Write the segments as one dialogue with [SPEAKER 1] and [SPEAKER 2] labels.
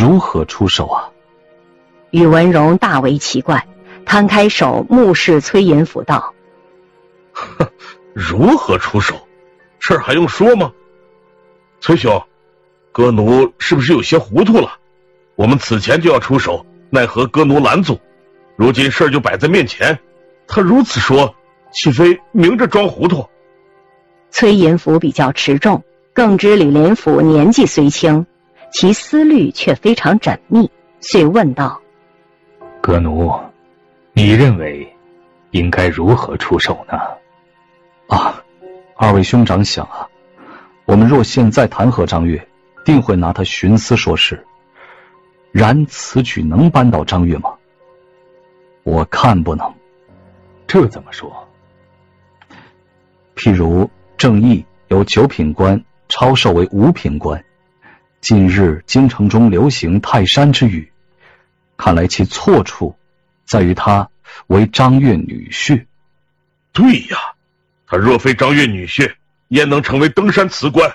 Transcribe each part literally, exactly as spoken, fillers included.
[SPEAKER 1] 如何出手啊？
[SPEAKER 2] 宇文荣大为奇怪，摊开手目视崔银甫道：
[SPEAKER 3] 如何出手？这儿还用说吗？崔兄，哥奴是不是有些糊涂了？我们此前就要出手，奈何哥奴拦阻，如今事儿就摆在面前，他如此说，岂非明着装糊涂？
[SPEAKER 2] 崔银甫比较持重，更知李林甫年纪虽轻，其思虑却非常缜密，遂问道：
[SPEAKER 4] 哥奴，你认为应该如何出手呢？
[SPEAKER 1] 啊，二位兄长想啊，我们若现在弹劾张悦，定会拿他徇私说事。然此举能扳倒张悦吗？我看不能。
[SPEAKER 4] 这怎么说？
[SPEAKER 1] 譬如郑义由九品官超授为五品官，近日京城中流行泰山之语，看来其错处在于他为张悦女婿。
[SPEAKER 3] 对呀，他若非张悦女婿，焉能成为登山辞官？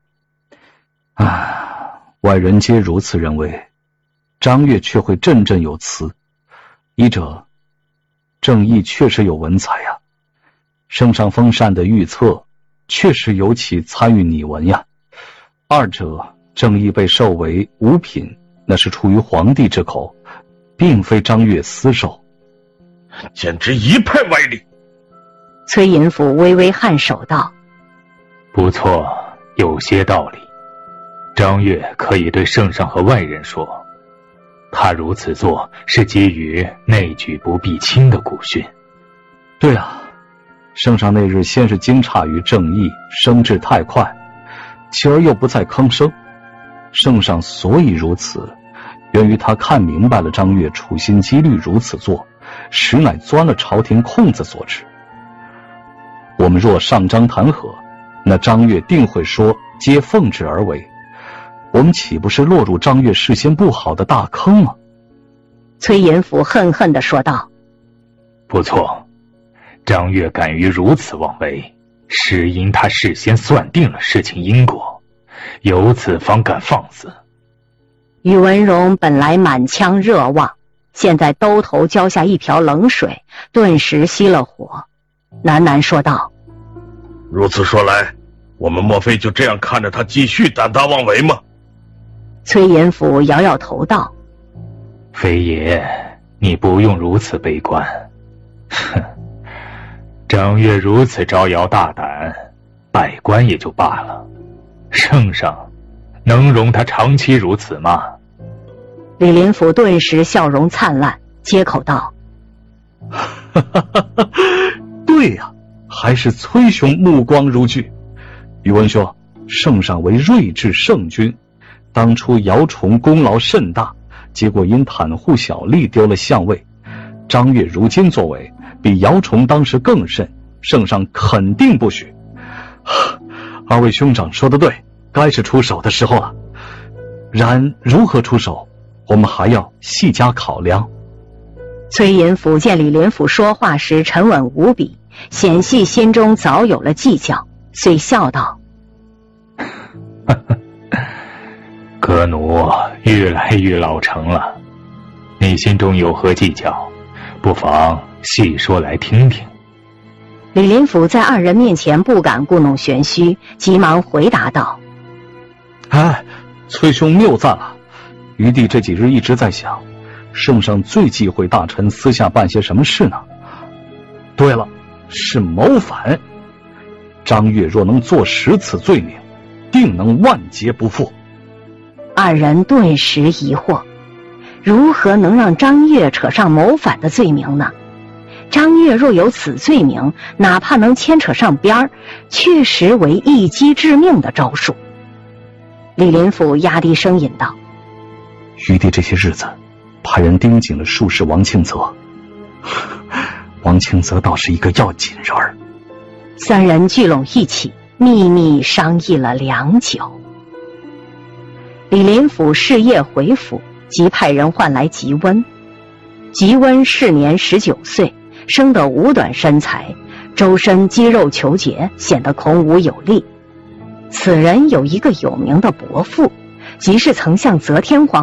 [SPEAKER 1] 啊，外人皆如此认为，张悦却会振振有词。一者，郑义确实有文采呀，圣上封禅的预测确实有其参与拟文呀。二者，郑义被授为五品，那是出于皇帝之口，并非张悦私授，
[SPEAKER 3] 简直一派歪理。
[SPEAKER 2] 崔银甫微微颔首道：
[SPEAKER 4] 不错，有些道理。张悦可以对圣上和外人说，他如此做是基于内举不避亲的古训。
[SPEAKER 1] 对啊，圣上那日先是惊诧于郑义升至太快，其而又不再吭声。圣上所以如此，源于他看明白了张悦处心积虑如此做，实乃钻了朝廷空子所致。我们若上章弹劾，那张悦定会说皆奉旨而为，我们岂不是落入张悦事先不好的大坑吗？
[SPEAKER 2] 崔银甫恨恨地说道：
[SPEAKER 4] 不错，张悦敢于如此妄为，是因他事先算定了事情因果，由此方敢放肆。
[SPEAKER 2] 宇文荣本来满腔热望，现在兜头浇下一瓢冷水，顿时熄了火，喃喃说道：
[SPEAKER 3] 如此说来，我们莫非就这样看着他继续胆大妄为吗？
[SPEAKER 2] 崔银甫摇摇头道：
[SPEAKER 4] 非爷，你不用如此悲观。哼，张悦如此招摇大胆，拜官也就罢了，圣上能容他长期如此吗？
[SPEAKER 2] 李林甫顿时笑容灿烂，接口道：
[SPEAKER 1] 对呀、啊，还是崔兄目光如炬。宇文兄，圣上为睿智圣君，当初姚崇功劳甚大，结果因袒护小吏丢了相位。张悦如今作为比姚崇当时更甚，圣上肯定不许。二位兄长说得对，该是出手的时候了。然如何出手，我们还要细加考量。
[SPEAKER 2] 崔银甫见李林甫说话时沉稳无比，显系心中早有了计较，遂笑道：
[SPEAKER 4] 哥奴越来越老成了，你心中有何计较，不妨细说来听听。
[SPEAKER 2] 李林甫在二人面前不敢故弄玄虚，急忙回答道：
[SPEAKER 1] 哎，崔兄谬赞了。余弟这几日一直在想，圣上最忌讳大臣私下办些什么事呢？对了，是谋反。张悦若能坐实此罪名，定能万劫不复。
[SPEAKER 2] 二人顿时疑惑，如何能让张悦扯上谋反的罪名呢？张悦若有此罪名，哪怕能牵扯上边儿，确实为一击致命的招数。李林甫压低声音道：
[SPEAKER 1] 余弟这些日子派人盯紧了术士王庆泽，王庆泽倒是一个要紧人儿。
[SPEAKER 2] 三人聚拢一起，秘密商议了良久。李林甫事业回府，即派人唤来吉温。吉温适年十九岁，生得五短身材，周身肌肉虬结，显得孔武有力。此人有一个有名的伯父，即是曾向则天皇